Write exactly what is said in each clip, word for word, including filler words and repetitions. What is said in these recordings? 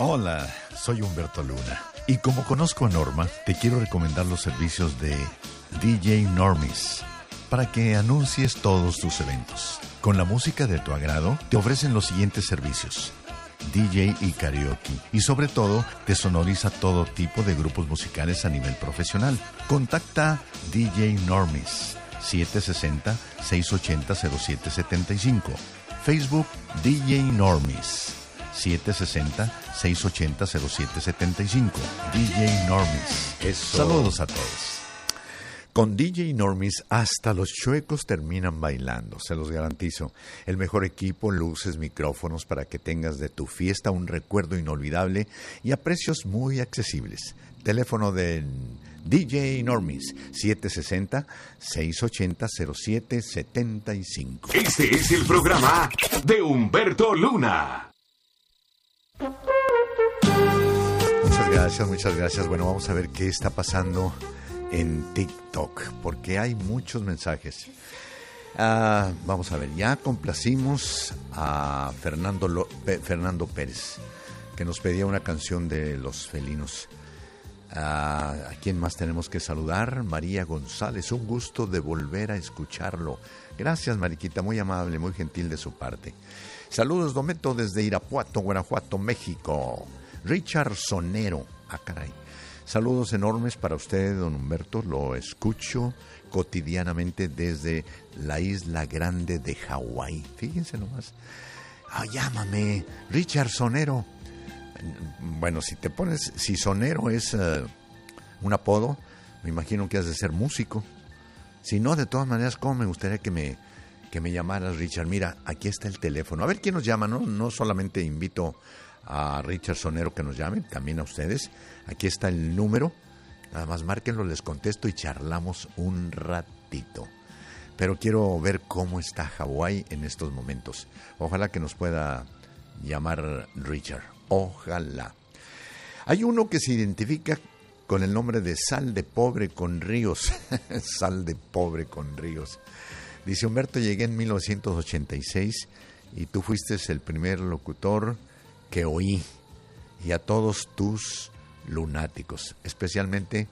Hola, soy Humberto Luna y como conozco a Norma, te quiero recomendar los servicios de D J Normis para que anuncies todos tus eventos. Con la música de tu agrado, te ofrecen los siguientes servicios: D J y karaoke, y sobre todo, te sonoriza todo tipo de grupos musicales a nivel profesional. Contacta D J Normis siete seis cero, seis ocho cero, cero siete siete cinco. Facebook D J Normis siete seis cero, seis ocho cero, cero siete siete cinco. D J Normis. Eso. Saludos a todos. Con D J Normis hasta los chuecos terminan bailando, se los garantizo. El mejor equipo, luces, micrófonos para que tengas de tu fiesta un recuerdo inolvidable y a precios muy accesibles. Teléfono de D J Normis siete seis cero, seis ocho cero, cero siete siete cinco. Este es el programa de Humberto Luna. Muchas gracias, muchas gracias. Bueno, vamos a ver qué está pasando en TikTok, porque hay muchos mensajes. Uh, vamos a ver, ya complacimos a Fernando, Lo- P- Fernando Pérez, que nos pedía una canción de Los Felinos. Uh, ¿A quién más tenemos que saludar? María González, un gusto de volver a escucharlo. Gracias, Mariquita, muy amable, muy gentil de su parte. Saludos, Dometo, desde Irapuato, Guanajuato, México. Richard Sonero, ah, caray. Saludos enormes para usted, don Humberto. Lo escucho cotidianamente desde la isla grande de Hawái. Fíjense nomás. Ah, llámame, Richard Sonero. Bueno, si te pones, si Sonero es uh, un apodo, me imagino que has de ser músico. Si no, de todas maneras, ¿cómo me gustaría que me, que me llamaras, Richard? Mira, aquí está el teléfono. A ver quién nos llama, ¿no? No solamente invito a Richard Sonero que nos llame, también a ustedes. Aquí está el número, nada más márquenlo, les contesto y charlamos un ratito. Pero quiero ver cómo está Hawái en estos momentos. Ojalá que nos pueda llamar Richard, ojalá. Hay uno que se identifica con el nombre de Sal de Pobre con Ríos. Sal de Pobre con Ríos. Dice: Humberto, llegué en mil novecientos ochenta y seis y tú fuiste el primer locutor que oí, y a todos tus lunáticos, especialmente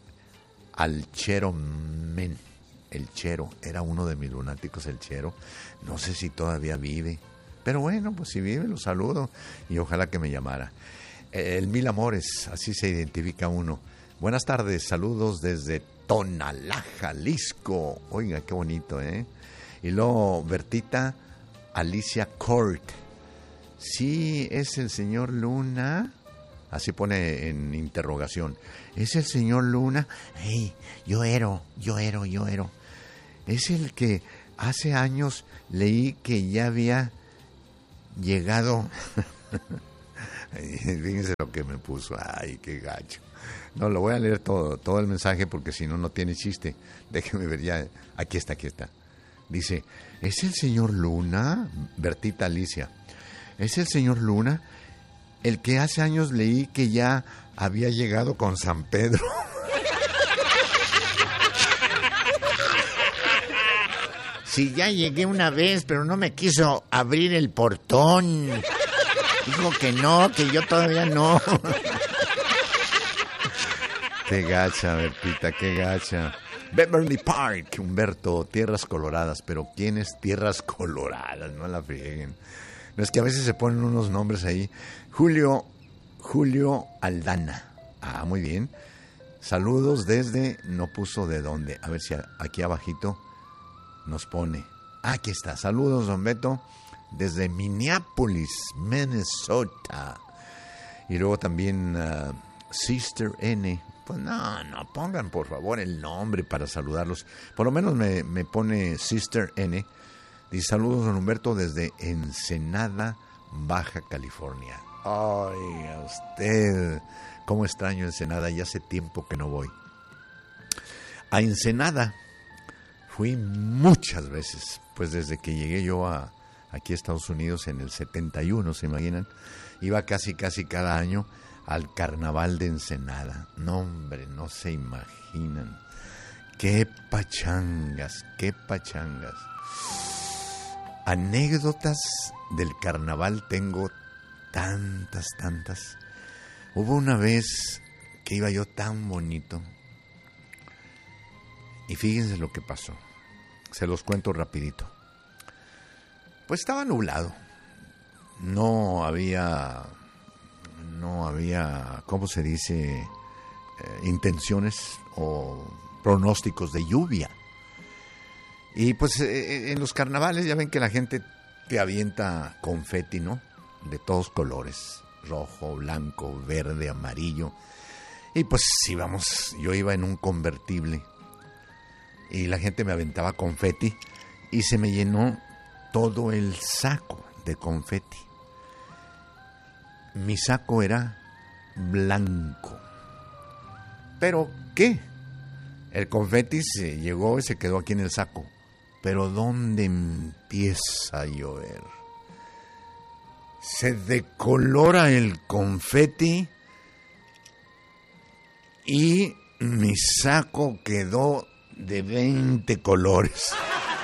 al Chero Men. El Chero era uno de mis lunáticos, el Chero. No sé si todavía vive, pero bueno, pues si vive lo saludo y ojalá que me llamara. El Mil Amores, así se identifica uno. Buenas tardes, saludos desde Tonalá, Jalisco. Oiga, qué bonito, ¿eh? Y luego Bertita Alicia Court. Sí, es el señor Luna. Así pone en interrogación. ¿Es el señor Luna? Hey, yo ero, yo ero, yo ero. Es el que hace años leí que ya había llegado. Fíjense lo que me puso. Ay, qué gacho. No, lo voy a leer todo, todo el mensaje porque si no, no tiene chiste. Déjeme ver ya. Aquí está, aquí está. Dice: ¿es el señor Luna? Bertita Alicia. ¿Es el señor Luna? El que hace años leí que ya había llegado con San Pedro. Sí, ya llegué una vez, pero no me quiso abrir el portón. Dijo que no, que yo todavía no. Qué gacha, Bertita, qué gacha. Beverly Park, Humberto, Tierras Coloradas. Pero ¿quién es Tierras Coloradas? No la frieguen. No, es que a veces se ponen unos nombres ahí. Julio, Julio Aldana. Ah, muy bien. Saludos desde, no puso de dónde. A ver si aquí abajito nos pone. Ah, aquí está. Saludos, don Beto, desde Minneapolis, Minnesota. Y luego también uh, Sister N. Pues no, no, pongan por favor el nombre para saludarlos. Por lo menos me, me pone Sister N. Dice: saludos, don Humberto, desde Ensenada, Baja California. Ay, a usted, cómo extraño Ensenada, ya hace tiempo que no voy. A Ensenada fui muchas veces, pues desde que llegué yo a aquí a Estados Unidos en el setenta y uno, ¿se imaginan? Iba casi, casi cada año al Carnaval de Ensenada. No, hombre, no se imaginan. Qué pachangas, qué pachangas. Anécdotas del carnaval tengo tantas, tantas. Hubo una vez que iba yo tan bonito y fíjense lo que pasó. Se los cuento rapidito. Pues estaba nublado. No había, no había, ¿cómo se dice? Eh, intenciones o pronósticos de lluvia. Y pues eh, en los carnavales ya ven que la gente te avienta confeti, ¿no? De todos colores. Rojo, blanco, verde, amarillo. Y pues íbamos, yo iba en un convertible y la gente me aventaba confeti y se me llenó todo el saco de confeti. Mi saco era blanco. ¿Pero qué? El confeti se llegó y se quedó aquí en el saco. Pero ¿dónde empieza a llover? Se decolora el confeti y mi saco quedó de veinte colores.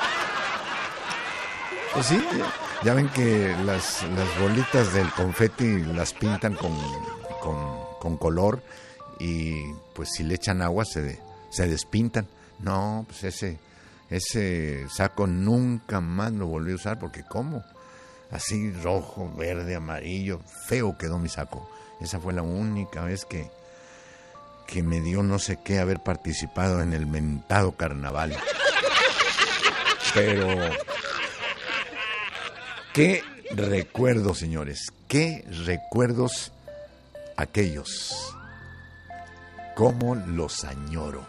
Pues sí, ya ven que las, las bolitas del confeti las pintan con, con, con color y pues si le echan agua se, se despintan. No, pues ese, ese saco nunca más lo volví a usar porque ¿cómo? Así rojo, verde, amarillo, feo quedó mi saco. Esa fue la única vez que, que me dio no sé qué haber participado en el mentado carnaval. Pero qué recuerdos, señores, qué recuerdos aquellos. Cómo los añoro.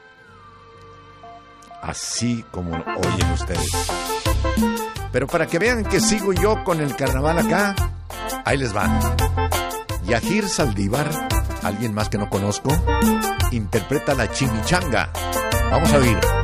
Así como oyen ustedes. Pero para que vean que sigo yo con el carnaval acá, ahí les van. Yahir Saldívar, alguien más que no conozco, interpreta la chimichanga. Vamos a oír.